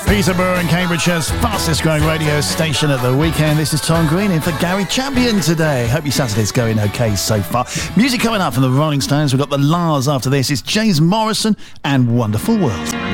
Peterborough and Cambridgeshire's fastest growing radio station at the weekend. This is Tom Green in for Gary Champion today. Hope your Saturday's going okay so far. Music coming up from the Rolling Stones. We've got the Lars after this. It's James Morrison and Wonderful World.